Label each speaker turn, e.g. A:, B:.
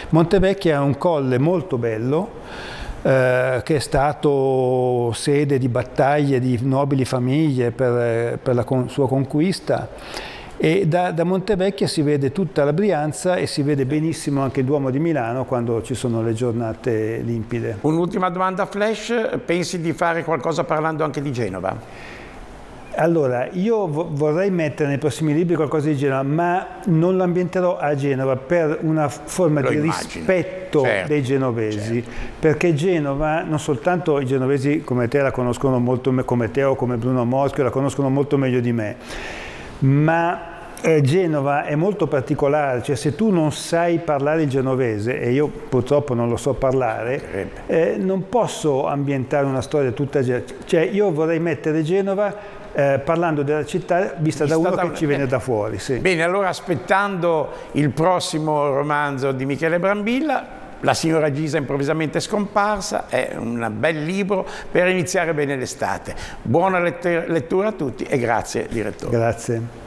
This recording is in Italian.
A: Montevecchia è un colle molto bello, che è stato sede di battaglie di nobili famiglie per la sua conquista, e da Montevecchia si vede tutta la Brianza e si vede benissimo anche il Duomo di Milano quando ci sono le giornate limpide.
B: Un'ultima domanda flash, pensi di fare qualcosa parlando anche di Genova?
A: Allora, io vorrei mettere nei prossimi libri qualcosa di Genova, ma non lo ambienterò a Genova per una forma di rispetto dei genovesi, perché Genova, non soltanto i genovesi come te la conoscono molto, come te o come Bruno Moschio, la conoscono molto meglio di me, ma Genova è molto particolare, cioè se tu non sai parlare il genovese, e io purtroppo non lo so parlare, non posso ambientare una storia tutta, cioè io vorrei mettere Genova parlando della città vista da uno che ci viene da fuori. Sì.
B: Bene, allora aspettando il prossimo romanzo di Michele Brambilla, La signora Gisa improvvisamente scomparsa, è un bel libro per iniziare bene l'estate. Buona lettura a tutti e grazie direttore.
A: Grazie.